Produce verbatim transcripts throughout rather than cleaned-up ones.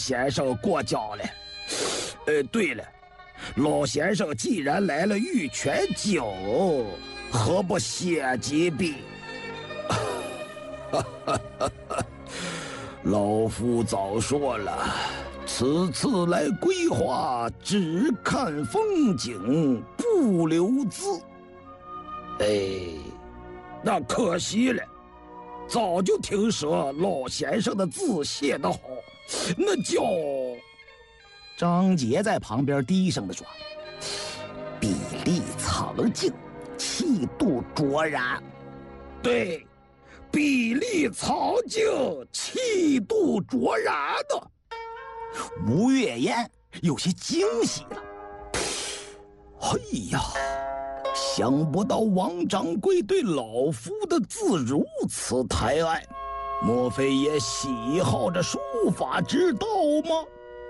先生过奖了。呃，对了，老先生既然来了玉泉酒，何不写几笔？老夫早说了，此次来归化，只看风景，不留字。哎，那可惜了，早就听说老先生的字写得好，那叫…… 张杰在旁边低声地说：“笔力苍劲，气度卓然。” 对，笔力苍劲，气度卓然的。 吴月燕有些惊喜了。 哎呀，想不到王掌柜对老夫的字如此抬爱，莫非也喜好着书法之道吗？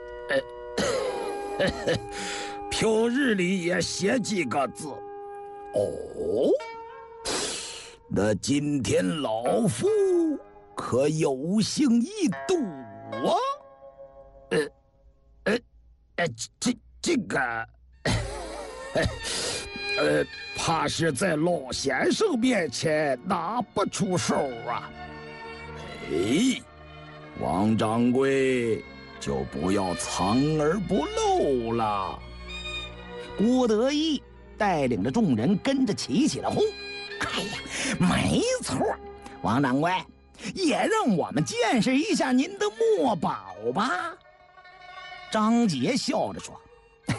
呃，平日里也写几个字。哦，那今天老夫可有幸一睹啊？呃，呃，呃，这这个，呃，怕是在老先生面前拿不出手啊。哎，王掌柜就不要藏而不露了。 郭德义带领着众人跟着起起了哄。哎呀，没错，王掌柜，也让我们见识一下您的墨宝吧。张杰笑着说：“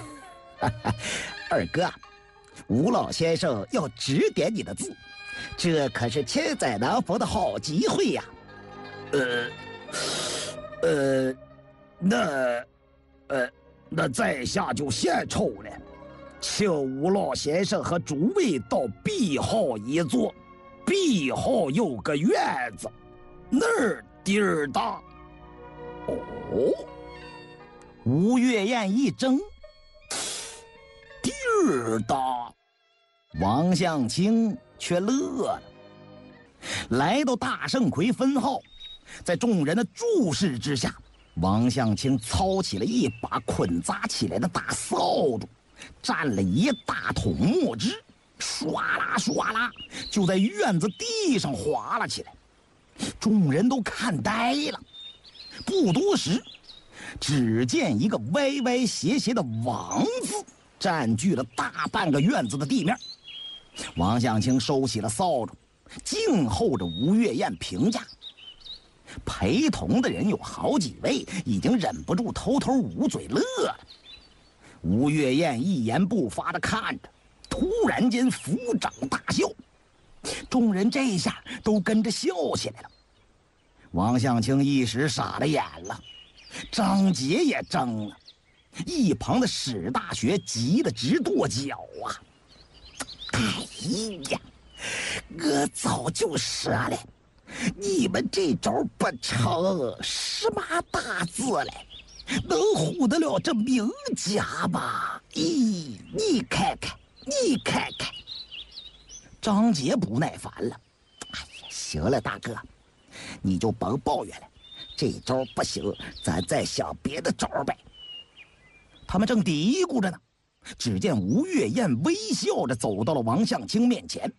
二哥，吴老先生要指点你的字，这可是千载难逢的好机会呀。” 呃，呃，那，呃，那在下就献丑了，请吴老先生和诸位到碧号一坐。碧号有个院子，那儿地儿大。 哦，吴月燕一怔， 地儿大。 王向清却乐了。来到大圣魁分号，在众人的注视之下，王向清操起了一把捆扎起来的大扫帚，蘸了一大桶墨汁，唰啦唰啦就在院子地上滑了起来。众人都看呆了。不多时，只见一个歪歪斜斜的王字占据了大半个院子的地面。王向清收起了扫帚，静候着吴月燕评价。陪同的人有好几位已经忍不住偷偷捂嘴乐了。吴月燕一言不发地看着，突然间抚掌大笑，众人这下都跟着笑起来了。王向清一时傻了眼了，张杰也怔了，一旁的史大学急得直跺脚啊！哎呀，我早就说了，你们这招不成，什么大字嘞，能唬得了这名家吗？咦，你看看，你看看！张杰不耐烦了，哎呀，行了，大哥，你就甭抱怨了，这招不行，咱再想别的招呗。他们正嘀咕着呢，只见吴月燕微笑着走到了王向清面前。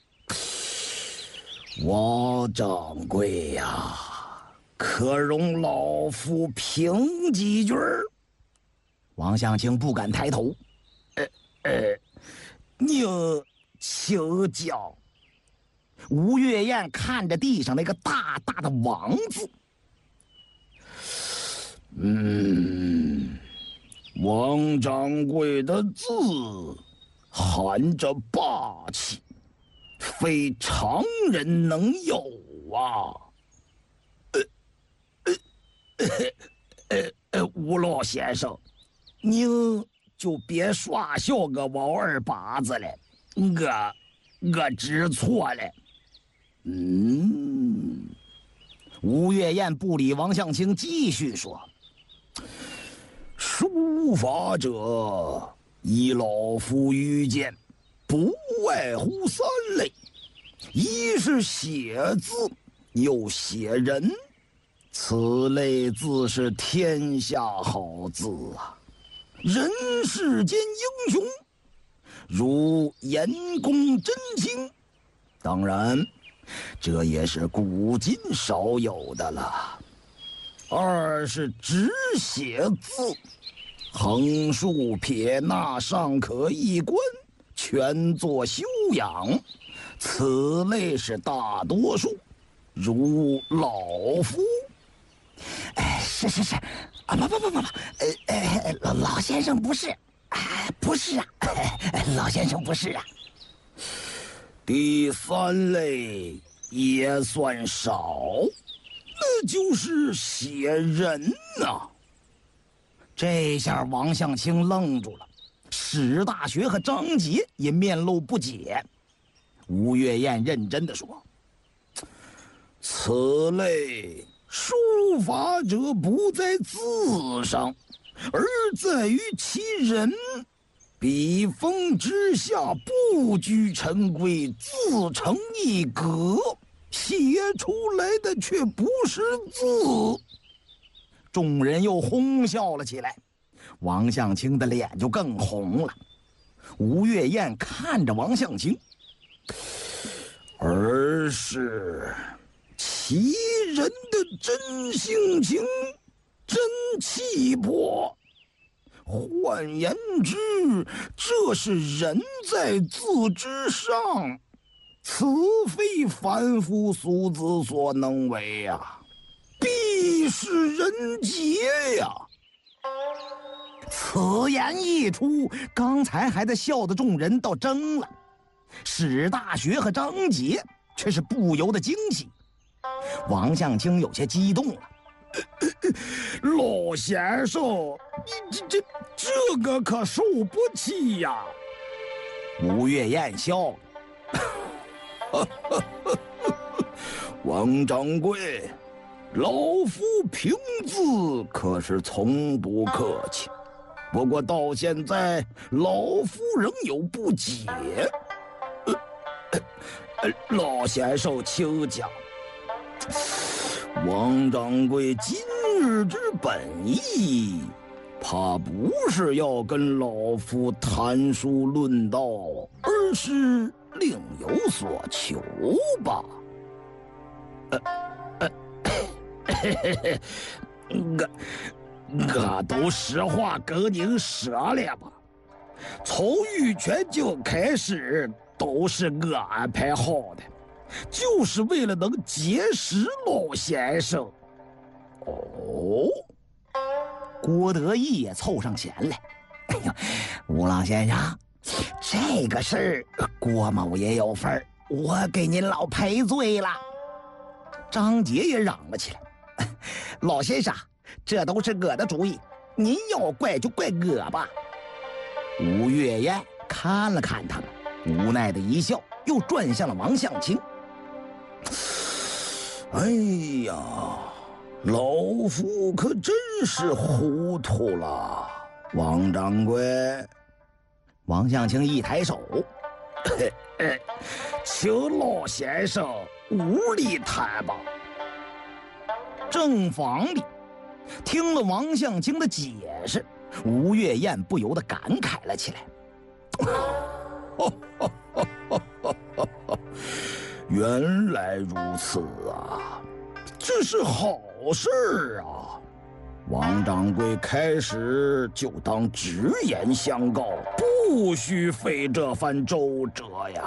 王掌柜呀、啊，可容老夫评几句？ 王向清不敢抬头。 呃呃，您请讲。 吴月燕看着地上那个大大的王字， 嗯，王掌柜的字含着霸气，非常人能有啊！呃呃呃呃呃，吴老先生，您就别耍笑个王二把子了，我我知错了。 嗯，吴月燕不理王向清，继续说：“ 书法者，依老夫愚见，不外乎三类：一是写字，又写人， 此类字是天下好字啊，人世间英雄，如颜公真卿，当然，这也是古今少有的了。二是只写字，横竖撇捺上可一观，全作修养，此类是大多数，如老夫。 哎，是是是，啊不不不不不，呃呃，老老先生不是，哎，不是啊，老先生不是啊。 第三类也算少，那就是写人呐、啊。 这下王相清愣住了，史大学和张杰也面露不解。吴月燕认真地说：“ 此类。”书法者不在字上，而在于其人。笔锋之下，不拘陈规，自成一格，写出来的却不是字。众人又哄笑了起来，王相清的脸就更红了。吴月燕看着王相清，而是。其人的真性情、真气魄，换言之，这是人在字之上，此非凡夫俗子所能为呀、啊，必是人杰呀！此言一出，刚才还在笑的众人倒怔了，史大学和张杰却是不由得惊喜。王相清有些激动了，老先生，你这这这个可受不起呀！吴月燕笑了，王掌柜，老夫评字可是从不客气，不过到现在，老夫仍有不解。呃呃、老先生请讲。王掌柜今日之本意，怕不是要跟老夫谈书论道，而是另有所求吧？呃呃，嘿嘿嘿，我我都实话跟您说了吧，从玉泉就开始都是我安排好的。就是为了能结识老先生。哦， 郭德义也凑上前来。哎呦，吴老先生，这个事儿郭某也有份儿，我给您老赔罪了。张杰也嚷了起来：“老先生，这都是我的主意，您要怪就怪我吧。”吴月燕看了看他们，无奈的一笑，又转向了王相清。 哎呀，老夫可真是糊涂了，王掌柜。 王相清一抬手， 请老先生屋里谈吧。 正房里，听了王相清的解释，吴月燕不由得感慨了起来。 原来如此啊，这是好事儿啊！王掌柜开始就当直言相告，不须费这番周折呀。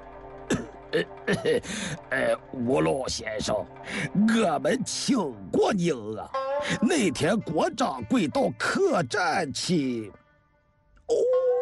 哎，吴老先生，我们请过您啊。那天郭掌柜到客栈去。哦，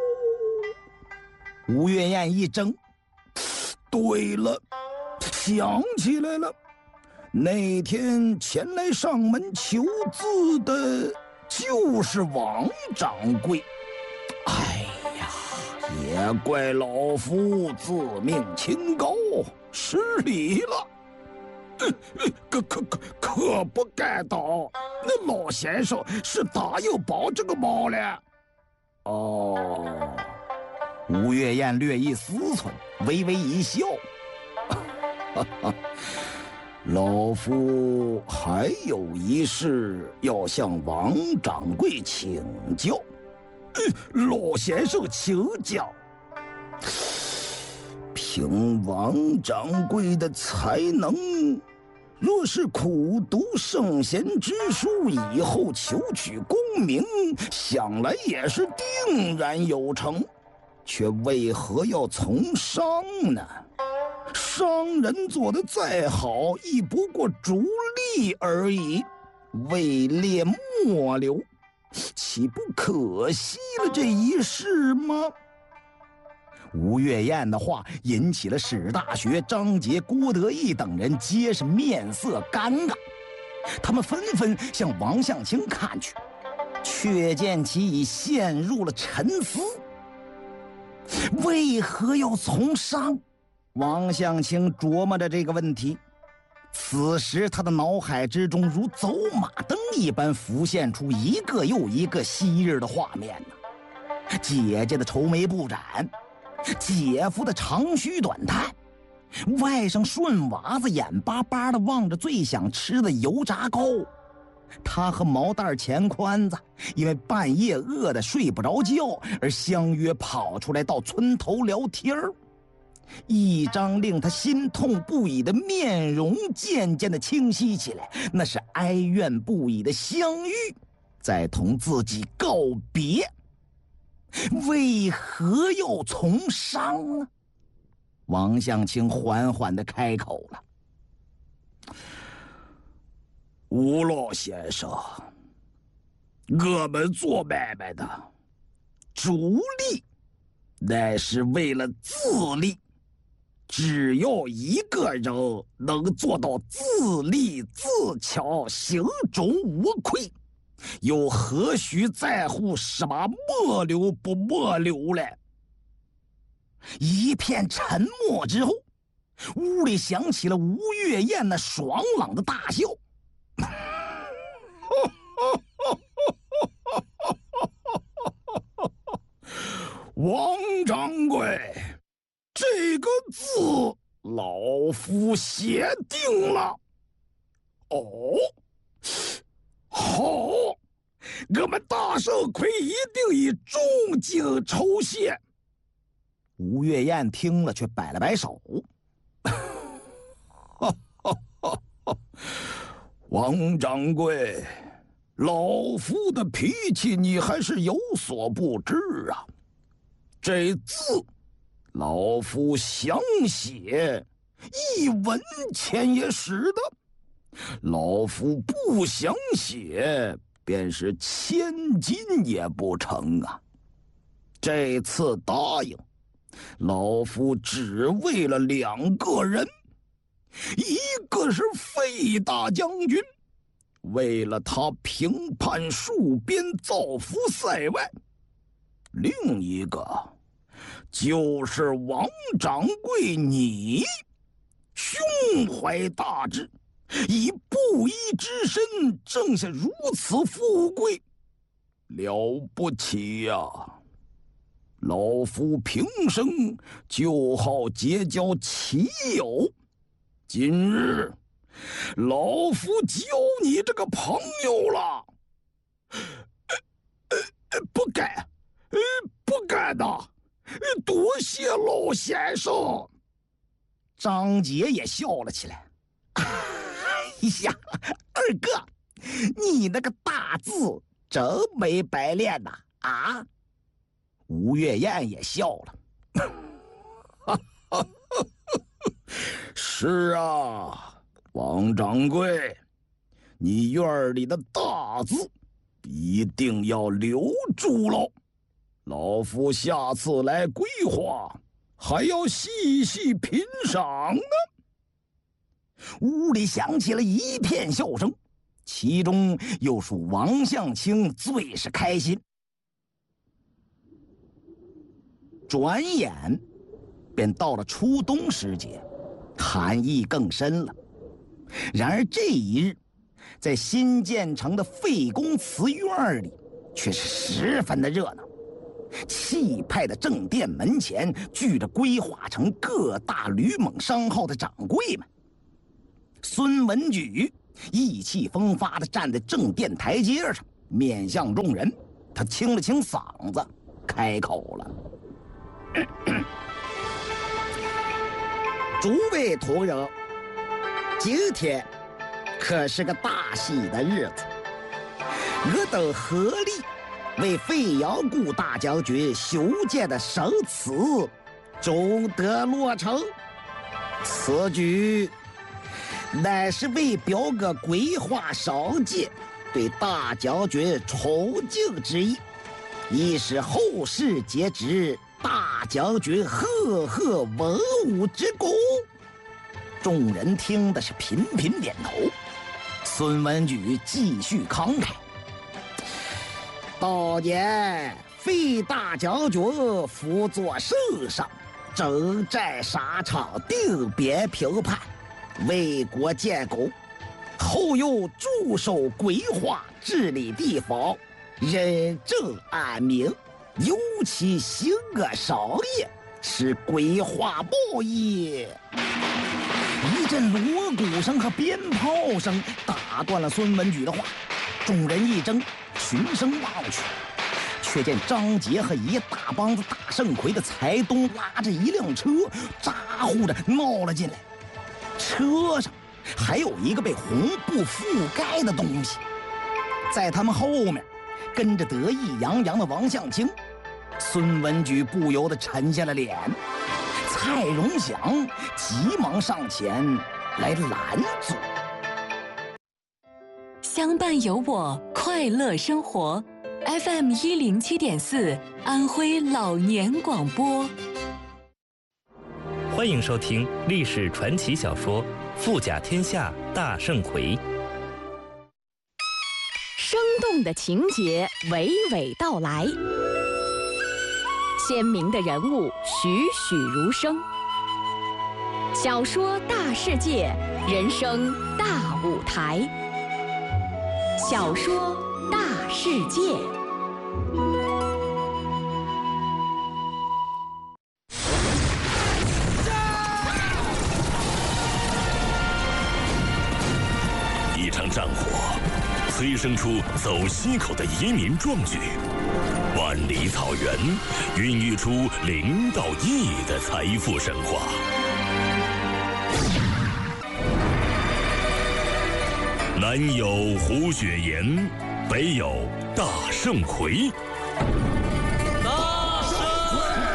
吴月燕一怔， 对了。想起来了，那天前来上门求字的就是王掌柜。哎呀，也怪老夫自命清高，失礼了。可可可可不该当，那老先生是答应帮这个忙了。 哦，吴月燕略一思忖，微微一笑。 老夫还有一事要向王掌柜请教。 嗯，老先生请讲。 凭王掌柜的才能，若是苦读圣贤之书以后求取功名，想来也是定然有成，却为何要从商呢？商人做得再好，亦不过逐利而已，位列末流，岂不可惜了这一世吗？ 吴月燕的话引起了史大学、张杰、郭德义等人皆是面色尴尬，他们纷纷向王相清看去，却见其已陷入了沉思。为何要从商？王相清琢磨着这个问题，此时他的脑海之中如走马灯一般浮现出一个又一个昔日的画面呢。姐姐的愁眉不展，姐夫的长吁短叹，外甥顺娃子眼巴巴地望着最想吃的油炸糕，他和毛蛋钱宽子因为半夜饿得睡不着觉而相约跑出来到村头聊天儿。一张令他心痛不已的面容渐渐地清晰起来，那是哀怨不已的相遇，在同自己告别。为何要从商呢？王相清缓缓地开口了： 吴老先生，我们做买卖的逐利乃是为了自利，只要一个人能做到自立自强，心中无愧，又何须在乎什么末流不末流嘞？ 一片沉默之后，屋里响起了吴月燕那爽朗的大笑。 王掌柜，这个字老夫写定了。哦，好，我们大圣魁一定以重金酬谢。 吴月燕听了，却摆了摆手。 王掌柜，老夫的脾气你还是有所不知啊。这字老夫想写，一文钱也使得；老夫不想写，便是千金也不成啊。这次答应，老夫只为了两个人，一个是费大将军，为了他平叛戍边，造福塞外；另一个就是王掌柜你，胸怀大志，以布衣之身挣下如此富贵，了不起呀、啊！老夫平生就好结交奇友，今日老夫交你这个朋友了。呃呃、不该，呃、不该的，多谢老先生。 张杰也笑了起来。哎呀，二哥，你那个大字真没白练呐！啊！吴月燕也笑了。 是啊，王掌柜，你院里的大字一定要留住喽。老夫下次来规划，还要细细品赏呢。 屋里响起了一片笑声，其中又属王相清最是开心。转眼便到了初冬时节，寒意更深了。然而这一日，在新建成的废宫祠院里，却是十分的热闹。气派的正殿门前聚着规划成各大吕蒙商号的掌柜们。 孙文举意气风发地站在正殿台阶上，面向众人，他清了清嗓子，开口了：“诸位同仁，今天可是个大喜的日子，我等合力为费阳谷大将军修建的省祠终得落成。此举乃是为表个规划上界对大将军崇敬之意，亦使后世皆知大将军赫赫文武之功。”众人听的是频频点头。孙文举继续慷慨：“当年费大将军辅佐圣上，征战沙场，定边平叛，为国建功，后又驻守规划，治理地方，仁政安民，尤其兴恶商业，使规划贸易。”一阵锣鼓声和鞭炮声打断了孙文举的话，众人一怔，循声望去，却见张杰和一大帮子大圣魁的财东拉着一辆车，咋呼着闹了进来。车上还有一个被红布覆盖的东西，在他们后面跟着得意洋洋的王相清。孙文举不由得沉下了脸。蔡荣祥急忙上前来拦阻。 相伴有我，快乐生活。F M 一零七点四，安徽老年广播。 欢迎收听历史传奇小说《富甲天下大圣魁》。 生动的情节娓娓道来，鲜明的人物栩栩如生。小说大世界，人生大舞台。小说大世界。 一场战火催生出走西口的移民壮举，万里草原孕育出零到一亿的财富神话。南有胡雪岩，北有大圣魁。